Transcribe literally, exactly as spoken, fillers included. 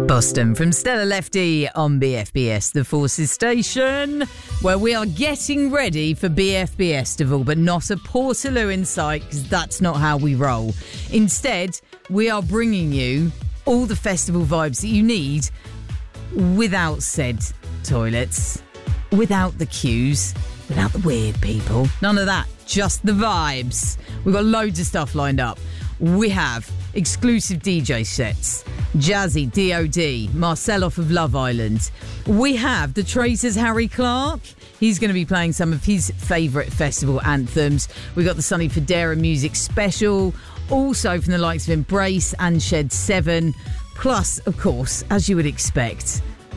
Boston from Stella Lefty on B F B S, the Forces Station, where we are getting ready for B F B Estival, but not a Portaloo in sight, because that's not how we roll. Instead, we are bringing you all the festival vibes that you need without said toilets, without the queues, without the weird people. None of that, just the vibes. We've got loads of stuff lined up. We have exclusive D J sets, Jazzy, D O D, Marcel off of Love Island. We have the Traitors' Harry Clark. He's going to be playing some of his favourite festival anthems. We've got the Sonny Fodera Music Special, also from the likes of Embrace and Shed seven. Plus, of course, as you would expect,